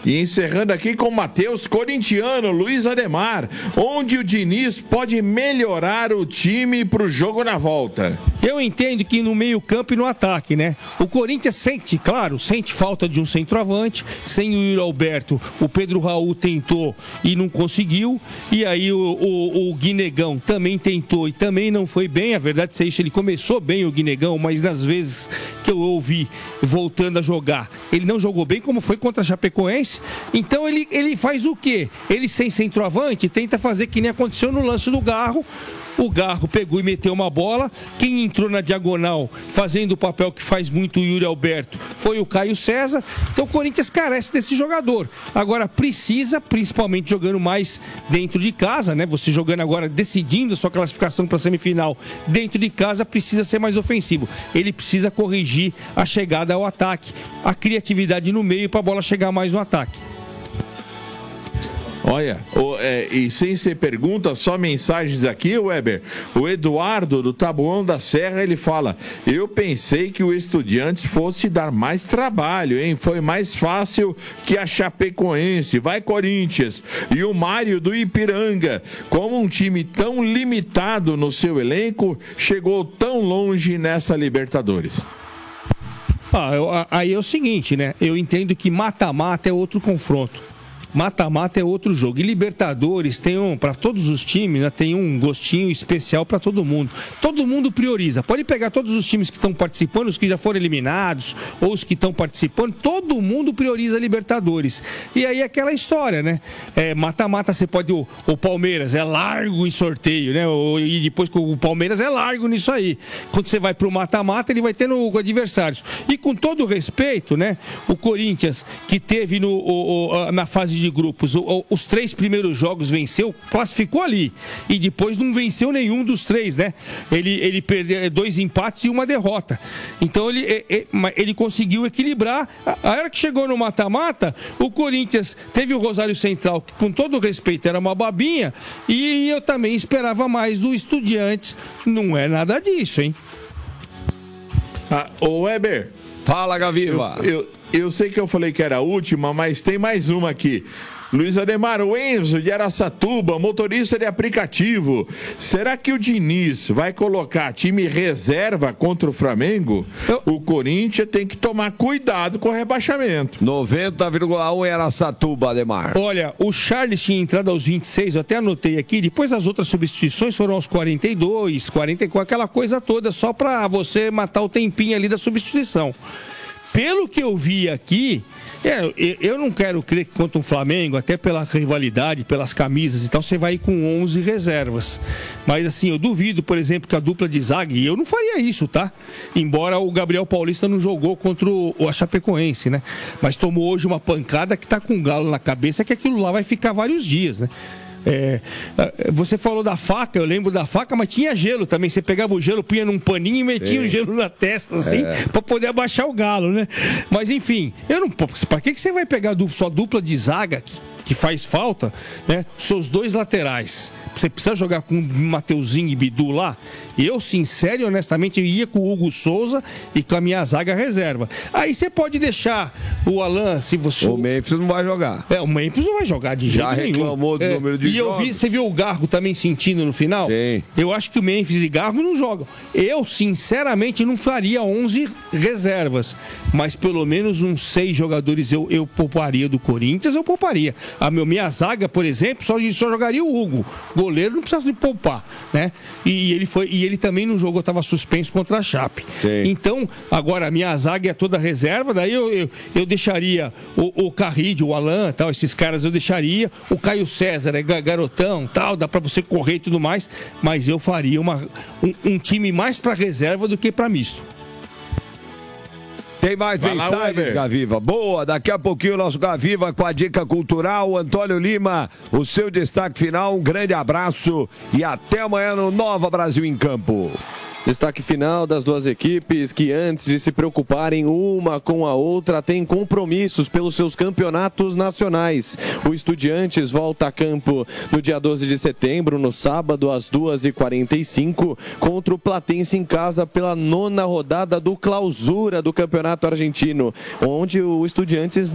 E encerrando aqui com o Matheus Corintiano, Luiz Ademar, onde o Diniz pode melhorar o time para o jogo na volta. Eu entendo que no meio campo e no ataque, né? O Corinthians sente falta de um centroavante. Sem o Yuri Alberto, o Pedro Raul tentou e não conseguiu. E aí o Guinegão também tentou e também não foi bem. A verdade é isso, ele começou bem o Guinegão, mas nas vezes que eu ouvi voltando a jogar, ele não jogou bem, como foi contra a Chapecoense. Então ele faz o quê? Ele sem centroavante tenta fazer que nem aconteceu no lance do Garro. O Garro pegou e meteu uma bola. Quem entrou na diagonal fazendo o papel que faz muito o Yuri Alberto foi o Caio César. Então o Corinthians carece desse jogador. Agora precisa, principalmente jogando mais dentro de casa, né? Você jogando agora, decidindo a sua classificação para a semifinal dentro de casa, precisa ser mais ofensivo. Ele precisa corrigir a chegada ao ataque, a criatividade no meio para a bola chegar mais no ataque. Olha, e sem ser pergunta, só mensagens aqui, Weber. O Eduardo, do Taboão da Serra, ele fala: eu pensei que o Estudiantes fosse dar mais trabalho, hein? Foi mais fácil que a Chapecoense. Vai, Corinthians. E o Mário, do Ipiranga: como um time tão limitado no seu elenco, chegou tão longe nessa Libertadores? Aí é o seguinte, né? Eu entendo que mata-mata é outro confronto. Mata-mata é outro jogo. E Libertadores tem para todos os times, né, tem um gostinho especial para todo mundo. Todo mundo prioriza. Pode pegar todos os times que estão participando, os que já foram eliminados, ou os que estão participando, todo mundo prioriza Libertadores. E aí é aquela história, né? Mata-mata, você pode. O Palmeiras é largo em sorteio, né? E depois o Palmeiras é largo nisso aí. Quando você vai pro mata-mata, ele vai tendo adversários. E com todo respeito, né? O Corinthians, que teve na fase de grupos, os 3 primeiros jogos venceu, classificou ali, e depois não venceu nenhum dos 3, né? Ele perdeu 2 empates e 1 derrota. Então ele conseguiu equilibrar. A hora que chegou no mata-mata, o Corinthians teve o Rosário Central, que com todo respeito era uma babinha, e eu também esperava mais do Estudiantes. Não é nada disso, hein? Ô Weber, fala, Gaviva. Eu sei que eu falei que era a última, mas tem mais uma aqui. Luiz Ademar, o Enzo de Araçatuba, motorista de aplicativo. Será que o Diniz vai colocar time reserva contra o Flamengo? O Corinthians tem que tomar cuidado com o rebaixamento. 90,1 em Araçatuba, Ademar. Olha, o Charles tinha entrado aos 26, eu até anotei aqui. Depois as outras substituições foram aos 42, 44, aquela coisa toda, só para você matar o tempinho ali da substituição. Pelo que eu vi aqui, eu não quero crer que contra o Flamengo, até pela rivalidade, pelas camisas e tal, você vai ir com 11 reservas. Mas assim, eu duvido, por exemplo, que a dupla de zaga, e eu não faria isso, tá? Embora o Gabriel Paulista não jogou contra a Chapecoense, né? Mas tomou hoje uma pancada que tá com um galo na cabeça, que aquilo lá vai ficar vários dias, né? Você falou da faca, eu lembro da faca, mas tinha gelo também. Você pegava o gelo, punha num paninho e metia o gelo na testa, assim, pra poder abaixar o galo, né? Mas enfim, pra que você vai pegar sua dupla de zaga que faz falta, né? Seus 2 laterais. Você precisa jogar com Mateuzinho e Bidu lá? Eu, sincero e honestamente, ia com o Hugo Souza e com a minha zaga reserva. Aí você pode deixar o Alan, se você... O Memphis não vai jogar. O Memphis não vai jogar de jeito nenhum. Já reclamou do número de jogos. E você viu o Garro também sentindo no final? Sim. Eu acho que o Memphis e Garro não jogam. Eu, sinceramente, não faria 11 reservas. Mas pelo menos uns 6 jogadores eu pouparia do Corinthians, eu pouparia. A minha zaga, por exemplo, só jogaria o Hugo. Goleiro não precisa de poupar, né? E ele também não jogou, estava suspenso contra a Chape. Sim. Então, agora a minha zaga é toda reserva, daí eu deixaria o Carrillo, o Alan, tal, esses caras eu deixaria. O Caio César é garotão, tal, dá para você correr e tudo mais, mas eu faria um time mais para reserva do que para misto. Tem mais mensagens, Gaviva? Boa, daqui a pouquinho o nosso Gaviva com a dica cultural. Antônio Lima, o seu destaque final. Um grande abraço e até amanhã no Nova Brasil em Campo. Destaque final das duas equipes que, antes de se preocuparem uma com a outra, têm compromissos pelos seus campeonatos nacionais. O Estudiantes volta a campo no dia 12 de setembro, no sábado, às 2h45, contra o Platense em casa pela 9ª rodada do Clausura do Campeonato Argentino, onde o Estudiantes